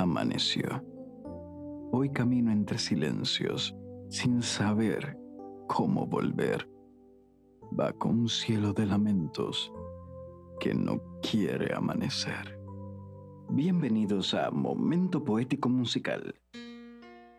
amaneció. Hoy camino entre silencios, sin saber cómo volver. Bajo un cielo de lamentos que no quiere amanecer. Bienvenidos a Momento Poético Musical,